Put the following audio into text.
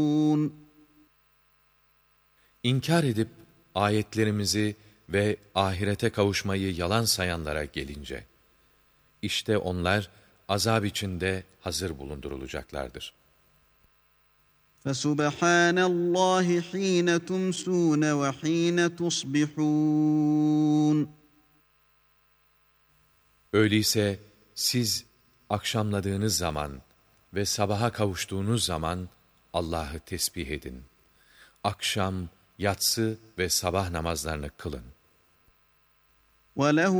İnkar edip ayetlerimizi ve ahirete kavuşmayı yalan sayanlara gelince, işte onlar azap içinde hazır bulundurulacaklardır. فَسُبْحَانَ اللّٰهِ حِينَ تُمْسُونَ وَحِينَ تُصْبِحُونَ. Öyleyse siz akşamladığınız zaman ve sabaha kavuştuğunuz zaman Allah'ı tesbih edin. Akşam, yatsı ve sabah namazlarını kılın. وَلَهُ